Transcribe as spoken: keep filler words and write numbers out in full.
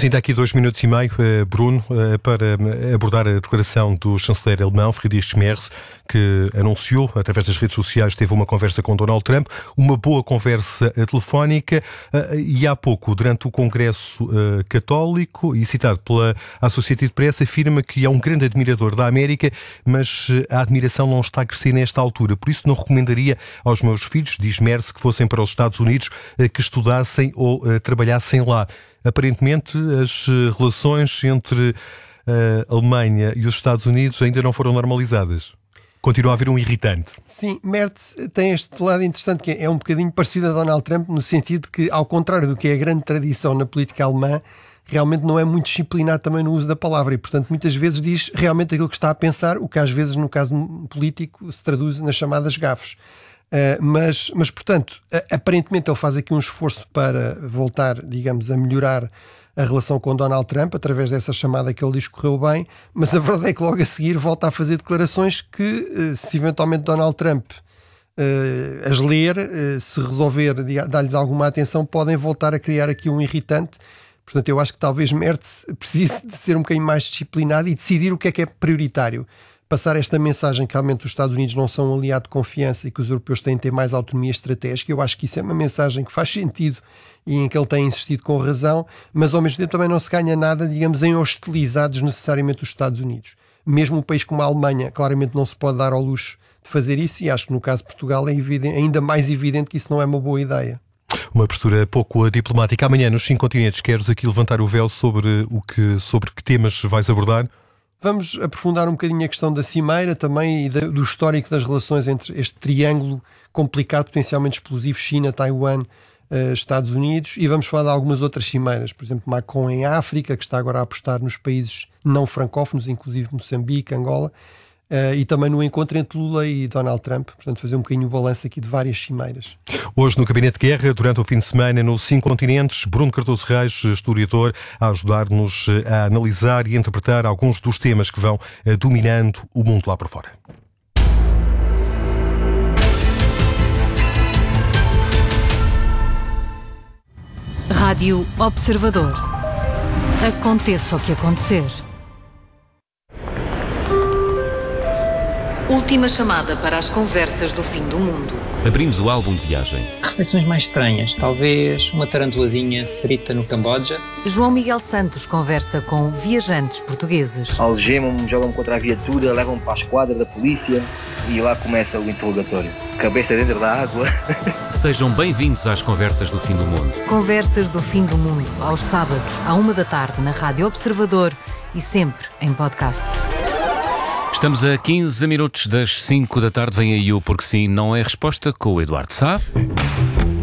ainda aqui dois minutos e meio, Bruno, para abordar a declaração do chanceler alemão, Friedrich Merz, que anunciou, através das redes sociais, teve uma conversa com Donald Trump, uma boa conversa telefónica, e há pouco, durante o Congresso Católico, e citado pela Associated Press, afirma que é um grande admirador da América, mas a admiração não está a crescer nesta altura. Por isso não recomendaria aos meus filhos, diz Merz, que fossem para os Estados Unidos, que estudassem ou trabalhassem lá. Aparentemente, as relações entre a Alemanha e os Estados Unidos ainda não foram normalizadas. Continua a haver um irritante. Sim, Merz tem este lado interessante, que é um bocadinho parecido a Donald Trump, no sentido que, ao contrário do que é a grande tradição na política alemã, realmente não é muito disciplinado também no uso da palavra e, portanto, muitas vezes diz realmente aquilo que está a pensar, o que às vezes, no caso político, se traduz nas chamadas gafes. Uh, mas, mas, portanto, aparentemente ele faz aqui um esforço para voltar, digamos, a melhorar a relação com Donald Trump, através dessa chamada que ele diz que correu bem, mas a verdade é que logo a seguir volta a fazer declarações que, uh, se eventualmente Donald Trump uh, as ler, uh, se resolver dar-lhes alguma atenção, podem voltar a criar aqui um irritante. Portanto, eu acho que talvez Merz precise de ser um bocadinho mais disciplinado e decidir o que é que é prioritário. Passar esta mensagem que realmente os Estados Unidos não são um aliado de confiança e que os europeus têm de ter mais autonomia estratégica. Eu acho que isso é uma mensagem que faz sentido e em que ele tem insistido com razão, mas ao mesmo tempo também não se ganha nada, digamos, em hostilizar desnecessariamente os Estados Unidos. Mesmo um país como a Alemanha, claramente não se pode dar ao luxo de fazer isso, e acho que no caso de Portugal é evidente, ainda mais evidente que isso não é uma boa ideia. Uma postura pouco diplomática. Amanhã, nos cinco continentes, queres aqui levantar o véu sobre, o que, sobre que temas vais abordar? Vamos aprofundar um bocadinho a questão da cimeira também e do histórico das relações entre este triângulo complicado, potencialmente explosivo, China, Taiwan, uh, Estados Unidos, e vamos falar de algumas outras cimeiras, por exemplo, Macron em África, que está agora a apostar nos países não francófonos, inclusive Moçambique, Angola, uh, e também no encontro entre Lula e Donald Trump, portanto fazer um bocadinho o balanço aqui de várias cimeiras. Hoje no Gabinete de Guerra, durante o fim de semana, nos cinco continentes, Bruno Cardoso Reis, historiador, a ajudar-nos a analisar e interpretar alguns dos temas que vão dominando o mundo lá por fora. Rádio Observador. Aconteça o que acontecer. Última chamada para as conversas do fim do mundo. Abrimos o álbum de viagem. Refeições mais estranhas, talvez uma tarantulazinha frita no Camboja. João Miguel Santos conversa com viajantes portugueses. Algemam-me, jogam-me contra a viatura, levam-me para a esquadra da polícia e lá começa o interrogatório. Cabeça dentro da água. Sejam bem-vindos às conversas do fim do mundo. Conversas do fim do mundo, aos sábados, à uma da tarde, na Rádio Observador e sempre em podcast. Estamos a quinze minutos das cinco da tarde. Vem aí o Porque Sim, Não é Resposta com o Eduardo Sá.